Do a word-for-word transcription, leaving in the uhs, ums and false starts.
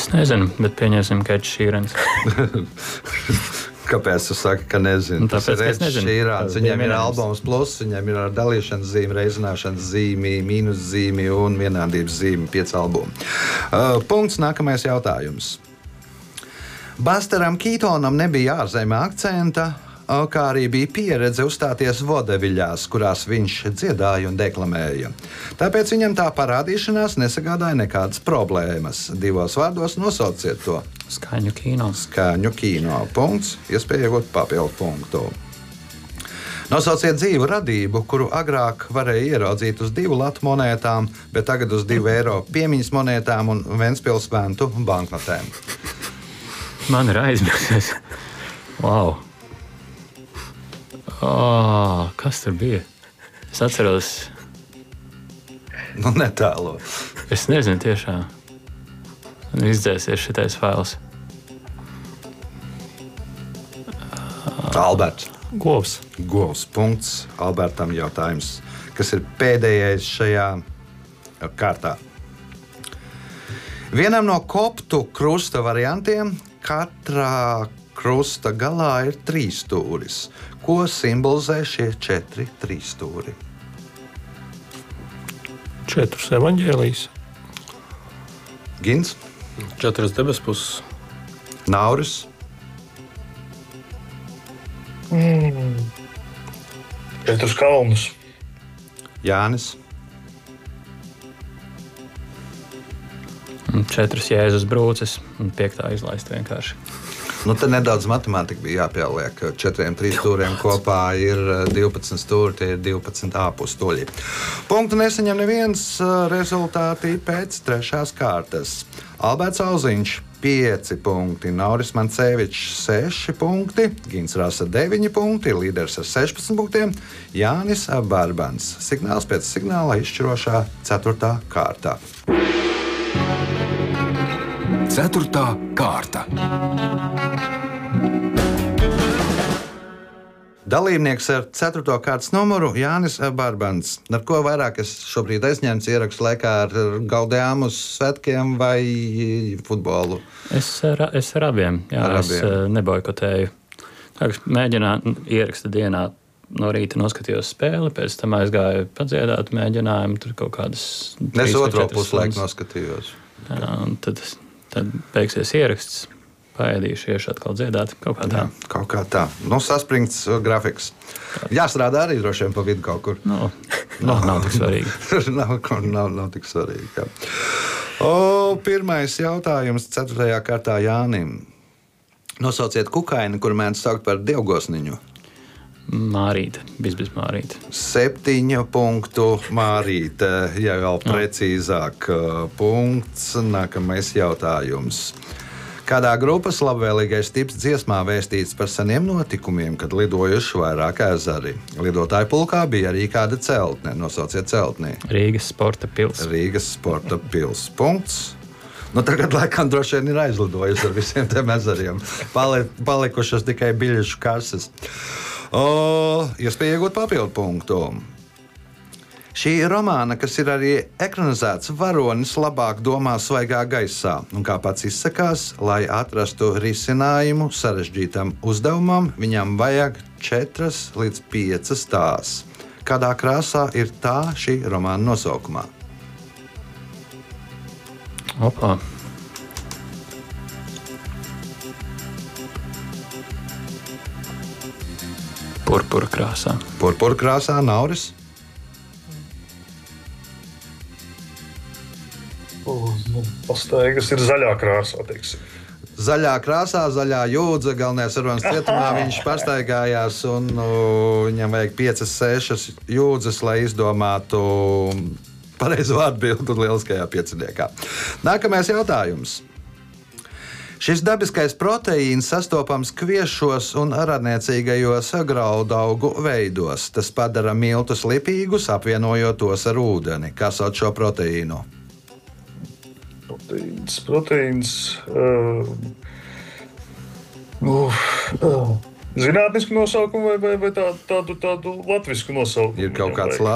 Es nezinu, bet pieņemsim, ka Ed Šīrens. Kāpēc tu saki, ka nezinu? Nu, tāpēc, tas ir Ed Šīrens. Viņam ir albums plus, viņam ir dalīšanas zīme, reizināšanas zīme, mīnus zīme un vienādības zīme, pieci albumi. Uh, punkts, nākamais jautājums. Busteram Keatonam nebija ārzemē akcenta, kā arī bija pieredze uzstāties vodeviļās, kurās viņš dziedāja un deklamēja. Tāpēc viņam tā parādīšanās nesagādāja nekādas problēmas. Divos vārdos nosauciet to. Skaņu kino. Skaņu kino. Punkts. Iespēja iegūt papildu punktu. Nosauciet dzīvu radību, kuru agrāk varēja ieraudzīt uz divu latu monētām, bet tagad uz divu eiro piemiņas monētām un Ventspils ventu banknotēm. Man ir aizmirsies. Wow. Oh, kas tur bija? Es atceros. Nu, netālo. Es nezinu tiešām. Man izdzēsies šitais fails. Alberts. Govs. Govs. Punkts. Albertam jautājums. Kas ir pēdējais šajā kārtā? Vienam no koptu krusta variantiem katrā krusta galā ir trīs stūris. Ko simbolizē šie četri trīs stūri? Četras evaņģēlijas. Gins. Četras debes puses. Nauris. Mm. Četrus kalnus. Jānis. Četras Jēzus brūces un piektā izlaist vienkārši. Nu, te nedaudz matemātika bija jāpieliek. Četriem trīs stūriem kopā ir divpadsmit stūri, tie ir divpadsmit āpustuļi. Punktu nesaņem neviens, rezultāti pēc trešās kārtas. Alberts Auziņš pieci punkti, Nauris Mancevičs seši punkti, Gins Rasa deviņi punkti, līderis ar sešpadsmit punktiem, Jānis Barbans. Signāls pēc signāla izšķirošā ceturtā kārtā. Ceturtā kārta. Dalībnieks ar ceturto kārtas numuru Jānis Barbans. Ar ko vairāk es šobrīd aizņemts ierakstu laikā ar gaudējām uz svētkiem vai futbolu? Es ar, es ar abiem. Jā, ar es abiem. nebojkotēju. Mēģināju ieraksta dienā no rīta noskatījos spēli, pēc tam aizgāju padziedāt mēģinājumu, tur kaut kādas... Es otro puslaiku noskatījos. Jā, un tad, tad beigsies ieraksts, paēdīšu, iešu atkal dziedāt, kaut kā tā. Jā, kaut kā tā. Nu, saspringts grafiks. Jāstrādā arī droši vien pa vidu kaut kur. No, no, nav tik svarīgi. nav, nav, nav tik svarīgi, jā. O, pirmais jautājums ceturtajā kārtā Jānim. Nosauciet kukaini, kuru mēdz saukt par dievgosniņu. Mārīte, bizbiz Mārīte. Septiņu punktu Mārīte, ja vēl precīzāk punkts. Nākamais jautājums. Kādā grupas labvēlīgais tips dziesmā vēstīts par seniem notikumiem, kad lidojuši vairāk ezeri? Lidotāju pulkā bija arī kāda celtne. Nosauciet celtnī. Rīgas sporta pils. Rīgas sporta pils. Punkts. Nu, tagad, laikam, droši vien ir aizlidojusi ar visiem tiem ezeriem. Pali, palikušas tikai biļešu kases. Iespēja iegūt papildu punktu. Šī romāna, kas ir arī ekranizēts, varonis labāk domā svaigā gaisā. Un kā pats izsakās, lai atrastu risinājumu sarežģītam uzdevumam, viņam vajag četras līdz piecas tās. Kādā krāsā ir tā šī romāna nosaukumā? Opā. Purpura krāsā. Purpura krāsā, Nauris. Pastaigas ir zaļā krāsā, teiksim. Zaļā krāsā, zaļā jūdze, galvenais sarunas cietumā viņš pastaigājās un nu, viņam vajag piecas, sešas jūdzes, lai izdomātu pareizo atbildi lieliskajā pieciniekā. Nākamais jautājums. Šis dabiskais proteīns sastopams kviešos un radniecīgajos graudaugu veidos. Tas padara miltus lipīgus, apvienojot tos ar ūdeni. Kā sauc šo proteīnu? Proteīns, proteīns... Uh, uh, uh, zinātnisku nosaukumu vai, vai, vai tā, tādu, tādu latvisku nosaukumu? Ir kaut kāds